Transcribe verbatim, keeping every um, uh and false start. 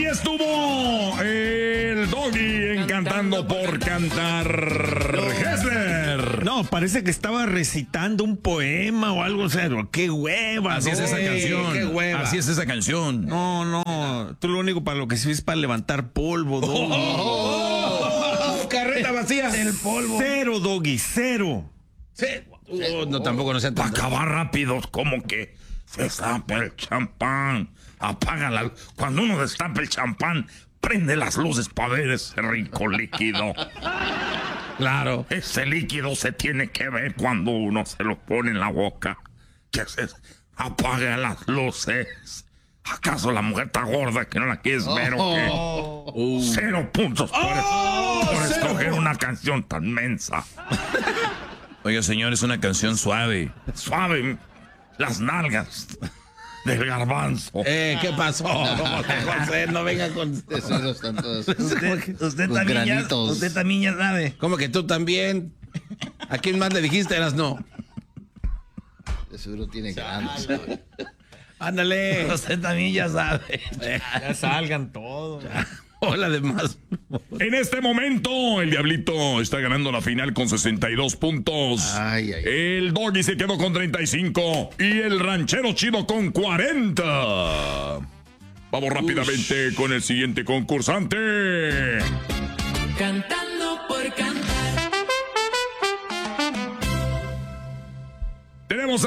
estuvo el Doggy encantando por cantar. Hessler. No, parece que estaba recitando un poema o algo, o sea, qué hueva. Así es esa canción. Qué hueva. Así es esa canción. No, no, tú lo único para lo que sirves es para levantar polvo, Doggy. Oh, oh, carreta vacía. El polvo. Cero, Doggy, cero. Sí. Oh, no, tampoco no sean Para tan... acabar rápido, como que se destapa el champán. Apaga la... Cuando uno destapa el champán, prende las luces para ver ese rico líquido. Claro. Ese líquido se tiene que ver cuando uno se lo pone en la boca. Que se apaga las luces. ¿Acaso la mujer está gorda que no la quieres ver o qué? Uh. Cero puntos por, Oh, por cero. escoger una canción tan mensa. Oiga, señor, es una canción suave. Suave. Las nalgas del garbanzo. Eh, ¿qué pasó? No, José, no venga con... Esos están todos. Usted, usted Los también ya, granitos. usted también ya sabe. ¿Cómo que tú también? ¿A quién más le dijiste? Eras no. De seguro tiene ganas. Ándale. Usted también ya sabe. Ya salgan todos. Hola, demás. En este momento, el Diablito está ganando la final con sesenta y dos puntos. Ay, ay. El Doggy se quedó con treinta y cinco. Y el Ranchero Chido con cuarenta. Vamos rápidamente con el siguiente concursante. Cantando